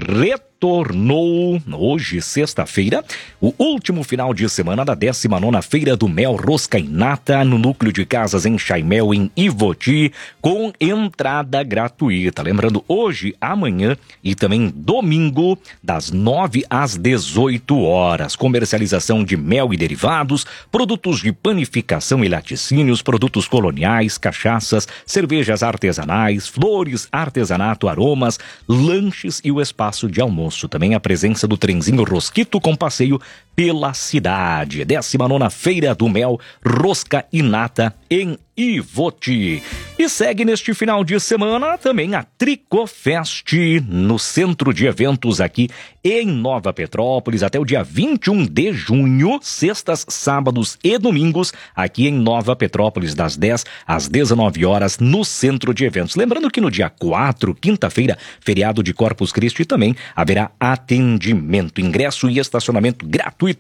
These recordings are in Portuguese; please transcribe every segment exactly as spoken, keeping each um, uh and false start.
retornou hoje, sexta-feira, o último final de semana da décima nona Feira do Mel Rosca e Nata, no Núcleo de Casas em Chaimel, em Ivoti, com entrada gratuita. Lembrando, hoje, amanhã e também domingo, das nove às dezoito horas. Comercialização de mel e derivados, produtos de panificação e laticínios, produtos coloniais, cachaças, cervejas artesanais, flores, artesanato, aromas, lanches e o espaço de almoço. Também a presença do trenzinho Rosquito com passeio pela cidade. décima nona Feira do Mel Rosca e Nata em Ivoti. E segue neste final de semana também a Tricofest no centro de eventos aqui em Nova Petrópolis até o dia vinte e um de junho, sextas, sábados e domingos aqui em Nova Petrópolis das dez às dezenove horas no centro de eventos. Lembrando que no dia quatro, quinta-feira, feriado de Corpus Christi, também haverá atendimento, ingresso e estacionamento gratuitos.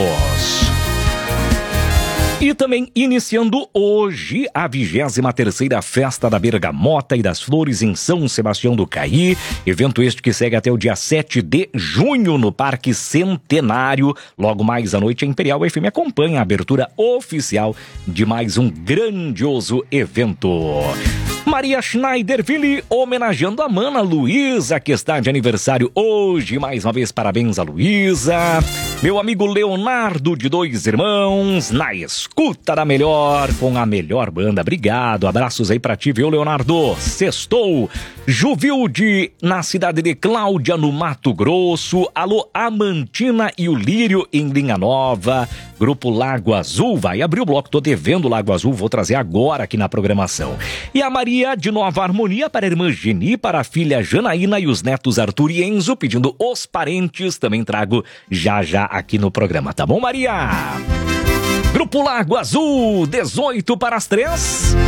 E também iniciando hoje a vigésima terceira Festa da Bergamota e das Flores em São Sebastião do Caí. Evento este que segue até o dia sete de junho no Parque Centenário. Logo mais à noite a Imperial F M acompanha a abertura oficial de mais um grandioso evento. Maria Schneiderville homenageando a mana Luísa, que está de aniversário hoje. Mais uma vez, parabéns a Luísa. Meu amigo Leonardo de Dois Irmãos, na escuta da melhor, com a melhor banda. Obrigado, abraços aí pra ti, viu, Leonardo? Sextou. Juvilde, na cidade de Cláudia, no Mato Grosso. Alô, Amantina e o Lírio, em Linha Nova. Grupo Lago Azul, vai abrir o bloco, tô devendo o Lago Azul, vou trazer agora aqui na programação. E a Maria de Nova Harmonia para a irmã Geni, para a filha Janaína e os netos Arthur e Enzo, pedindo os parentes, também trago já já aqui no programa, tá bom, Maria? Grupo Lago Azul, dezoito para as três.